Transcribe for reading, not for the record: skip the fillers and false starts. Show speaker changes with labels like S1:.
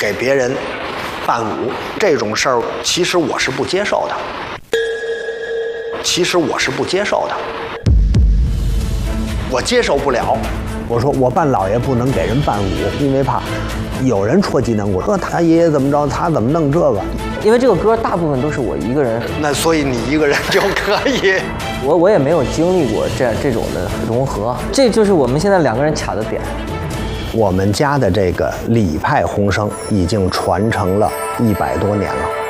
S1: 给别人伴舞这种事儿，其实我是不接受的。我接受不了。
S2: 我说我扮老爷不能给人伴舞，因为怕有人戳脊梁骨，说他爷爷怎么着，他怎么弄这个？
S3: 因为这个歌大部分都是我一个人，
S1: 那所以你一个人就可以。
S3: 我也没有经历过这种的融合，这就是我们现在两个人卡的点。
S2: 我们家的这个李派红声已经传承了100多年了。